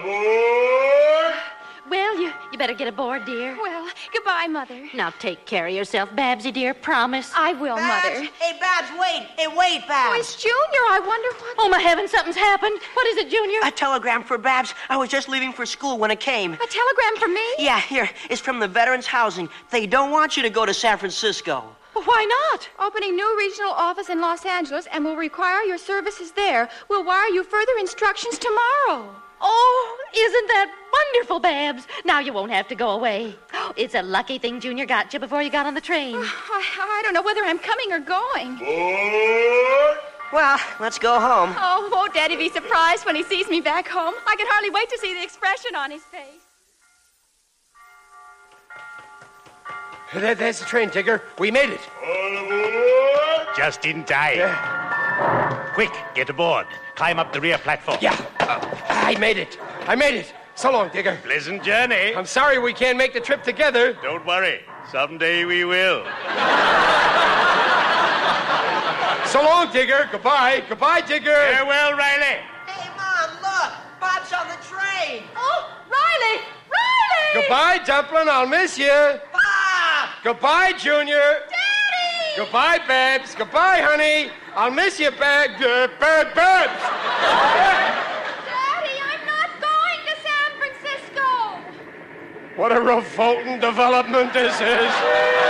Aboard! Well, you better get aboard, dear. Well, goodbye, Mother. Now take care of yourself, Babsy, dear. Promise. I will, Babs? Mother. Hey, Babs, wait. Hey, wait, Babs. Oh, it's Junior. I wonder what... Oh, my heavens, something's happened. What is it, Junior? A telegram for Babs. I was just leaving for school when it came. A telegram for me? Yeah, here. It's from the Veterans Housing. They don't want you to go to San Francisco. Well, why not? Opening new regional office in Los Angeles and will require your services there. We'll wire you further instructions tomorrow. Oh, isn't that wonderful, Babs? Now you won't have to go away. It's a lucky thing Junior got you before you got on the train. I don't know whether I'm coming or going. Aboard! Well, let's go home. Oh, won't Daddy be surprised when he sees me back home? I can hardly wait to see the expression on his face. There's the train, Tigger. We made it. All aboard! Just in time. Quick, get aboard. Climb up the rear platform. Yeah, I made it. So long, Tigger. Pleasant journey. I'm sorry we can't make the trip together. Don't worry. Someday we will. So long, Tigger. Goodbye. Goodbye, Tigger. Farewell, Riley. Hey, Mom, look. Bob's on the train. Oh, Riley! Riley! Goodbye, Dumplin'. I'll miss you. Bob! Goodbye, Junior. Daddy! Goodbye, Babs. Goodbye, honey. I'll miss you, Babs. Babs. Daddy, I'm not going to San Francisco. What a revolting development this is.